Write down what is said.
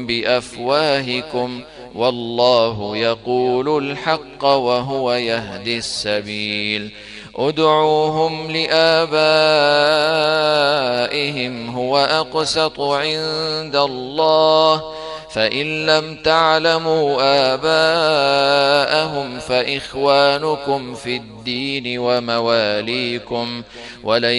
بأفواهكم والله يقول الحق وهو يهدي السبيل. ادعوهم لآبائهم هو أقسط عند الله، فإن لم تعلموا آباءهم فإخوانكم في الدين ومواليكم، ولن